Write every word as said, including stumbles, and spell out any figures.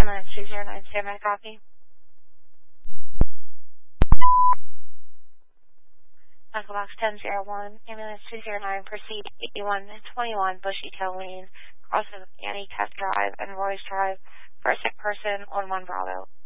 Ambulance two zero nine, standby copy. Medical box ten zero one, ambulance two zero nine, proceed eighty-one twenty-one Bushy Tail Lane, cross of Annie Test Drive and Royce Drive for a sick person on one Bravo.